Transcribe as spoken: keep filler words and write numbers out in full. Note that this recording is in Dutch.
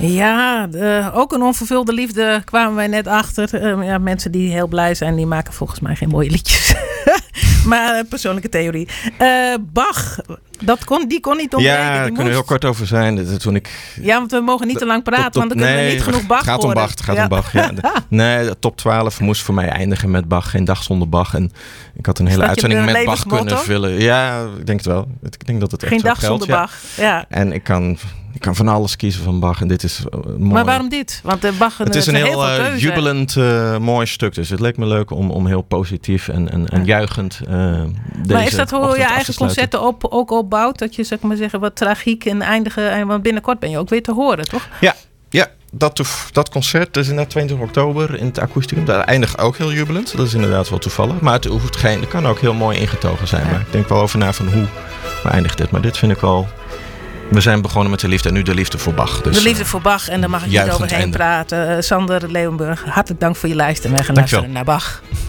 Ja, de, ook een onvervulde liefde kwamen wij net achter. Uh, ja, mensen die heel blij zijn, die maken volgens mij geen mooie liedjes. Maar uh, persoonlijke theorie. Uh, Bach, dat kon, die kon niet ontbreken. Ja, daar kunnen we heel kort over zijn. Toen ik, ja, want we mogen niet te lang praten, top, top, want dan kunnen nee, we niet genoeg Bach horen. Het gaat om Bach, het gaat ja. om Bach. Ja. De, nee, de top twaalf moest voor mij eindigen met Bach. Geen dag zonder Bach. En ik had een hele uitzending met Bach kunnen vullen. Ja, ik denk het wel. Ik denk dat het echt Geen zo dag geldt, zonder ja. Bach. Ja. En ik kan... Ik kan van alles kiezen van Bach en dit is uh, mooi. Maar waarom dit? Want uh, Bach het is een heel, heel uh, jubelend uh, mooi stuk. Dus het leek me leuk om, om heel positief en, en, en juichend uh, deze Maar is dat hoe je eigen concerten op, ook opbouwt? Dat je, zeg maar zeggen, wat tragiek en eindigen. Want binnenkort ben je ook weer te horen, toch? Ja, ja. Dat, dat concert, dat is inderdaad tweeëntwintig oktober in het Akoestikum. Daar eindigt ook heel jubelend. Dat is inderdaad wel toevallig. Maar het hoeft geen, het kan ook heel mooi ingetogen zijn. Ja. Maar ik denk wel over na van hoe eindigt dit. Maar dit vind ik wel... We zijn begonnen met de liefde en nu de liefde voor Bach. Dus, de liefde voor Bach en daar mag ik niet overheen einde. praten. Uh, Sander Leeuwenburg, hartelijk dank voor je lijst en wij gaan luisteren naar Bach.